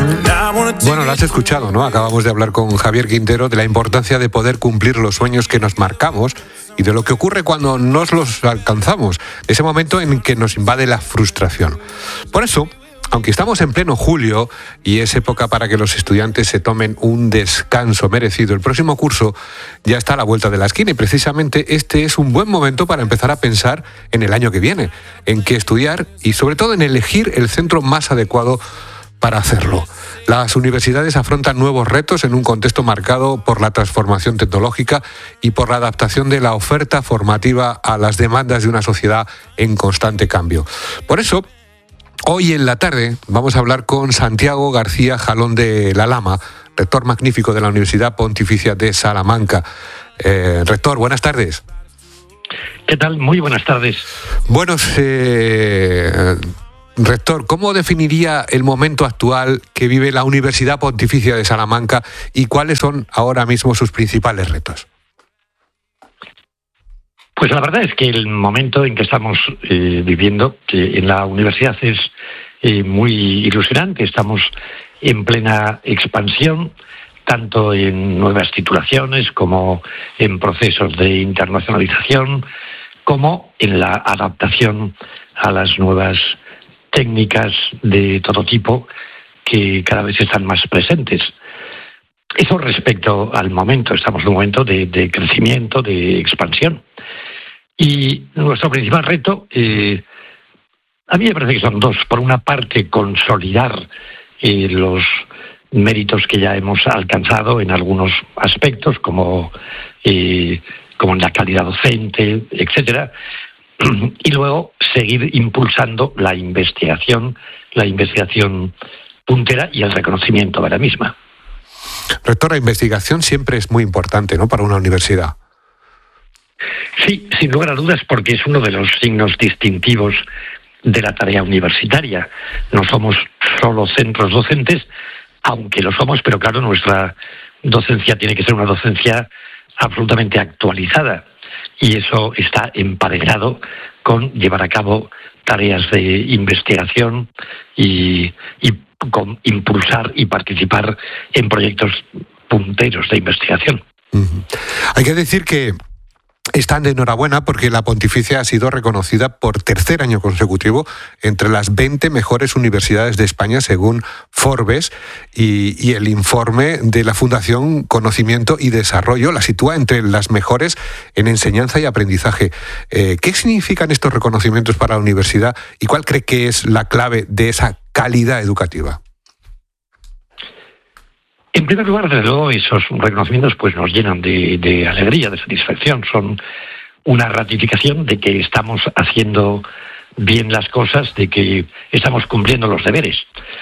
Bueno, lo has escuchado, ¿no? Acabamos de hablar con Javier Quintero de la importancia de poder cumplir los sueños que nos marcamos y de lo que ocurre cuando no los alcanzamos, de ese momento en que nos invade la frustración. Por eso, aunque estamos en pleno julio y es época para que los estudiantes se tomen un descanso merecido, el próximo curso ya está a la vuelta de la esquina y precisamente este es un buen momento para empezar a pensar en el año que viene, en qué estudiar y sobre todo en elegir el centro más adecuado para hacerlo. Las universidades afrontan nuevos retos en un contexto marcado por la transformación tecnológica y por la adaptación de la oferta formativa a las demandas de una sociedad en constante cambio. Por eso, hoy en la tarde vamos a hablar con Santiago García Jalón de la Lama, rector magnífico de la Universidad Pontificia de Salamanca. Rector, buenas tardes. ¿Qué tal? Muy buenas tardes. Bueno, rector, ¿cómo definiría el momento actual que vive la Universidad Pontificia de Salamanca y cuáles son ahora mismo sus principales retos? Pues la verdad es que el momento en que estamos viviendo en la universidad es muy ilusionante. Estamos en plena expansión, tanto en nuevas titulaciones como en procesos de internacionalización, como en la adaptación a las nuevas técnicas de todo tipo que cada vez están más presentes. Eso respecto al momento. Estamos en un momento de crecimiento, de expansión. Y nuestro principal reto, a mí me parece que son dos. Por una parte, consolidar los méritos que ya hemos alcanzado en algunos aspectos, como en la calidad docente, etcétera. Y luego seguir impulsando la investigación puntera y el reconocimiento de la misma. Rector, la investigación siempre es muy importante, ¿no?, para una universidad. Sí, sin lugar a dudas, porque es uno de los signos distintivos de la tarea universitaria. No somos solo centros docentes, aunque lo somos, pero claro, nuestra docencia tiene que ser una docencia absolutamente actualizada. Y eso está emparejado con llevar a cabo tareas de investigación y con impulsar y participar en proyectos punteros de investigación. Uh-huh. Hay que decir que están de enhorabuena porque la Pontificia ha sido reconocida por tercer año consecutivo entre las 20 mejores universidades de España según Forbes y el informe de la Fundación Conocimiento y Desarrollo la sitúa entre las mejores en enseñanza y aprendizaje. ¿Qué significan estos reconocimientos para la universidad y cuál cree que es la clave de esa calidad educativa? En primer lugar, desde luego, esos reconocimientos pues nos llenan de alegría, de satisfacción. Son una ratificación de que estamos haciendo bien las cosas, de que estamos cumpliendo los deberes.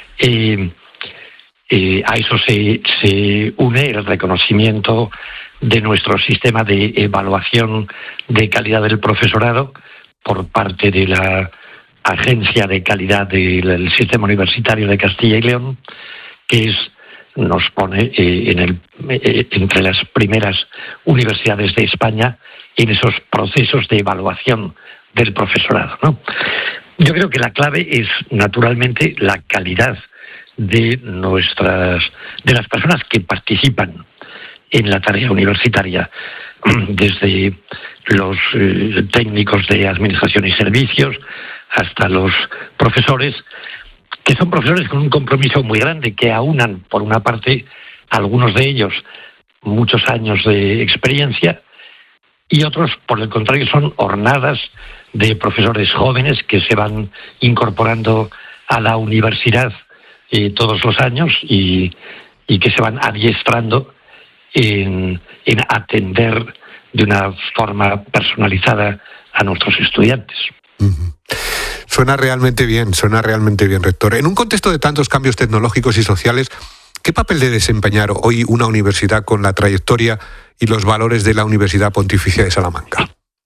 A eso se une el reconocimiento de nuestro sistema de evaluación de calidad del profesorado por parte de la Agencia de Calidad del Sistema Universitario de Castilla y León, que nos pone entre las primeras universidades de España en esos procesos de evaluación del profesorado, ¿no? Yo creo que la clave es, naturalmente, la calidad de las personas que participan en la tarea universitaria, desde los técnicos de administración y servicios hasta los profesores, que son profesores con un compromiso muy grande, que aunan, por una parte, algunos de ellos muchos años de experiencia y otros, por el contrario, son hornadas de profesores jóvenes que se van incorporando a la universidad todos los años y que se van adiestrando en atender de una forma personalizada a nuestros estudiantes. Uh-huh. Suena realmente bien, rector. En un contexto de tantos cambios tecnológicos y sociales, ¿qué papel debe desempeñar hoy una universidad con la trayectoria y los valores de la Universidad Pontificia de Salamanca?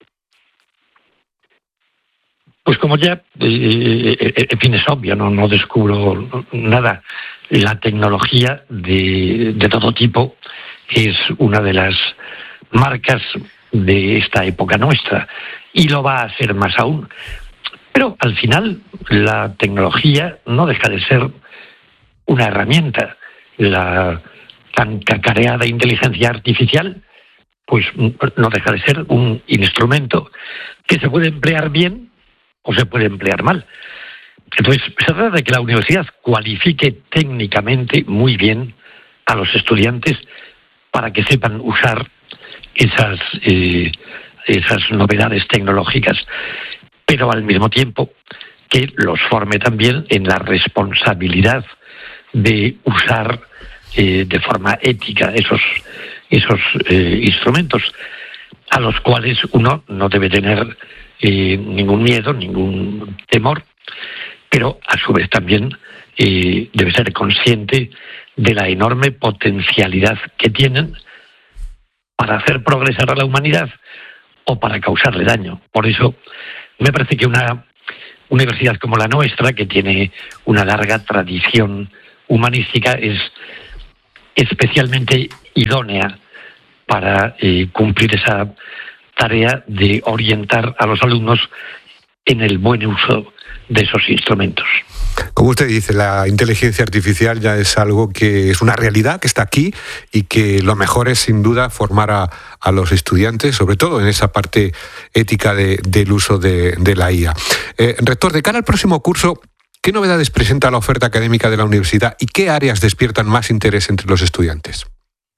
Pues como ya, en fin, es obvio, no descubro nada. La tecnología de todo tipo es una de las marcas de esta época nuestra y lo va a ser más aún. Pero al final la tecnología no deja de ser una herramienta. La tan cacareada inteligencia artificial, pues no deja de ser un instrumento que se puede emplear bien o se puede emplear mal. Entonces, se trata de que la universidad cualifique técnicamente muy bien a los estudiantes para que sepan usar esas novedades tecnológicas, pero al mismo tiempo que los forme también en la responsabilidad de usar de forma ética esos instrumentos, a los cuales uno no debe tener ningún miedo, ningún temor, pero a su vez también debe ser consciente de la enorme potencialidad que tienen para hacer progresar a la humanidad o para causarle daño. Por eso me parece que una universidad como la nuestra, que tiene una larga tradición humanística, es especialmente idónea para cumplir esa tarea de orientar a los alumnos en el buen uso de esos instrumentos. Como usted dice, la inteligencia artificial ya es algo que es una realidad, que está aquí, y que lo mejor es sin duda formar a los estudiantes, sobre todo en esa parte ética del uso de la IA. Rector, de cara al próximo curso, ¿qué novedades presenta la oferta académica de la universidad y qué áreas despiertan más interés entre los estudiantes?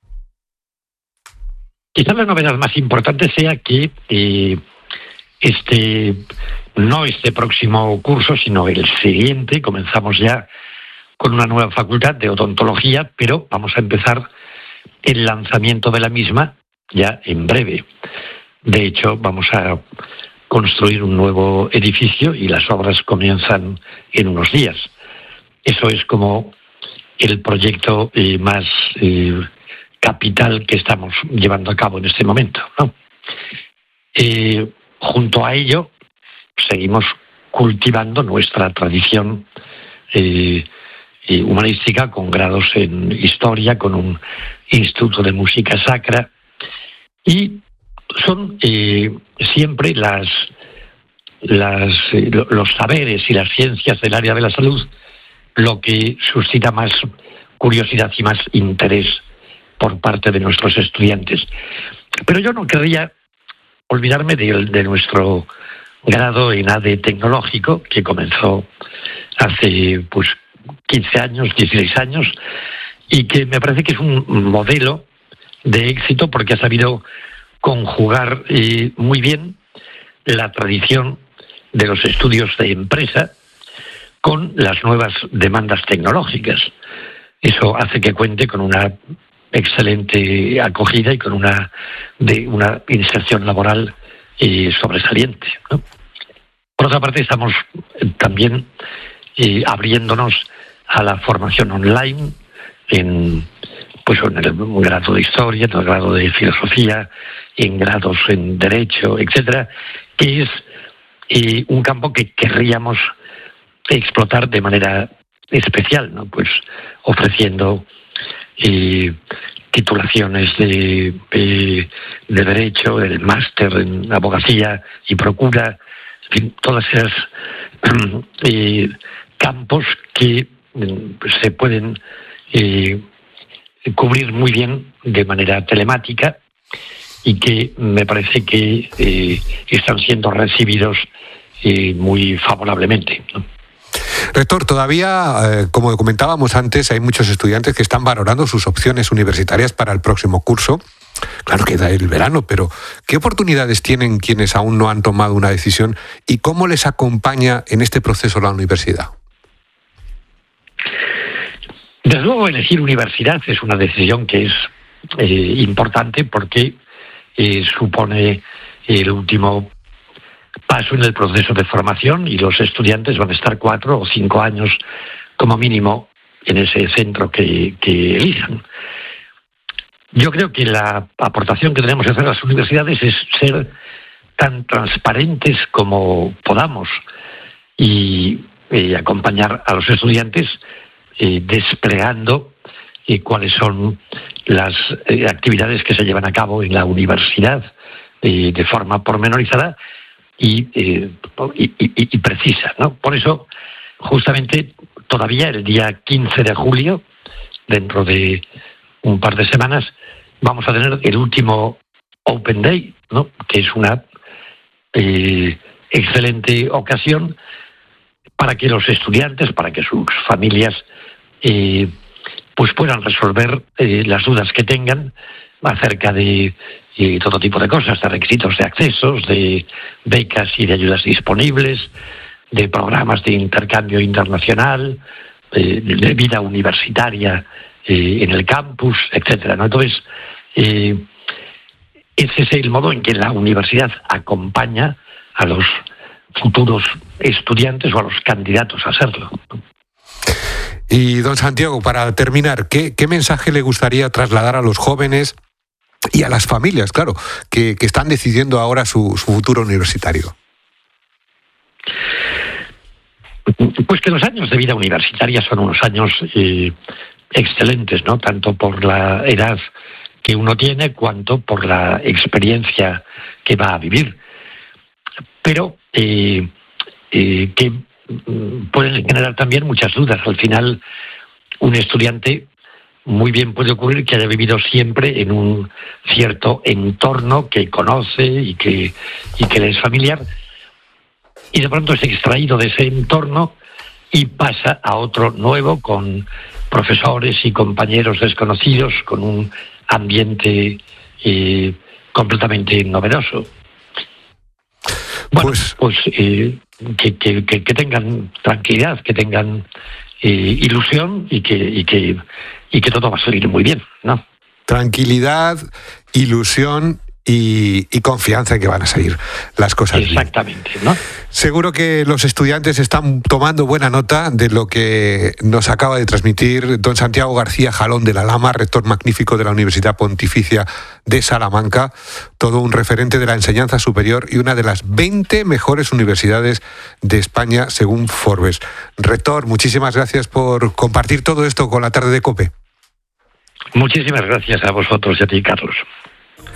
Quizás la novedad más importante sea que no este próximo curso, sino el siguiente, comenzamos ya con una nueva facultad de odontología, pero vamos a empezar el lanzamiento de la misma ya en breve. De hecho, vamos a construir un nuevo edificio y las obras comienzan en unos días. Eso es como el proyecto más capital que estamos llevando a cabo en este momento, ¿no? Junto a ello, seguimos cultivando nuestra tradición humanística con grados en historia, con un instituto de música sacra, y son siempre los saberes y las ciencias del área de la salud lo que suscita más curiosidad y más interés por parte de nuestros estudiantes. Pero yo no querría olvidarme de nuestro grado en ADE tecnológico, que comenzó hace 15 años, 16 años, y que me parece que es un modelo de éxito porque ha sabido conjugar muy bien la tradición de los estudios de empresa con las nuevas demandas tecnológicas. Eso hace que cuente con una excelente acogida y con una inserción laboral sobresaliente, ¿no? Por otra parte, estamos también abriéndonos a la formación online en el grado de historia, en el grado de filosofía, en grados en derecho, etcétera, que es un campo que querríamos explotar de manera especial, ¿no? Pues ofreciendo titulaciones de derecho, el máster en abogacía y procura, en fin, todas esas campos que se pueden cubrir muy bien de manera telemática y que me parece que están siendo recibidos muy favorablemente, ¿no? Rector, todavía, como comentábamos antes, hay muchos estudiantes que están valorando sus opciones universitarias para el próximo curso. Claro, queda el verano, pero ¿qué oportunidades tienen quienes aún no han tomado una decisión y cómo les acompaña en este proceso la universidad? Desde luego, elegir universidad es una decisión que es importante porque supone el último paso en el proceso de formación y los estudiantes van a estar 4 o 5 años como mínimo en ese centro que elijan. Yo creo que la aportación que tenemos que hacer a las universidades es ser tan transparentes como podamos y acompañar a los estudiantes desplegando cuáles son las actividades que se llevan a cabo en la universidad de forma pormenorizada y precisa, ¿no? Por eso, justamente, todavía el día 15 de julio, dentro de un par de semanas, vamos a tener el último Open Day, ¿no? Que es una excelente ocasión para que los estudiantes, para que sus familias pues puedan resolver las dudas que tengan acerca de todo tipo de cosas, de requisitos de accesos, de becas y de ayudas disponibles, de programas de intercambio internacional, de vida universitaria en el campus, etcétera, ¿no? Entonces, ese es el modo en que la universidad acompaña a los futuros estudiantes o a los candidatos a serlo. Y don Santiago, para terminar, ¿qué mensaje le gustaría trasladar a los jóvenes y a las familias, claro, que están decidiendo ahora su futuro universitario? Pues que los años de vida universitaria son unos años excelentes, ¿no? Tanto por la edad que uno tiene, cuanto por la experiencia que va a vivir. Pero que pueden generar también muchas dudas. Al final, un estudiante muy bien puede ocurrir que haya vivido siempre en un cierto entorno que conoce y que le es familiar, y de pronto es extraído de ese entorno y pasa a otro nuevo con profesores y compañeros desconocidos, con un ambiente completamente novedoso. Bueno, pues que tengan tranquilidad, que tengan ilusión y que todo va a salir muy bien, ¿no? Tranquilidad, ilusión y confianza en que van a salir las cosas bien. Exactamente, ¿no? Seguro que los estudiantes están tomando buena nota de lo que nos acaba de transmitir don Santiago García Jalón de la Lama, rector magnífico de la Universidad Pontificia de Salamanca, todo un referente de la enseñanza superior y una de las 20 mejores universidades de España según Forbes. Rector, muchísimas gracias por compartir todo esto con la tarde de COPE. Muchísimas gracias a vosotros y a ti, Carlos.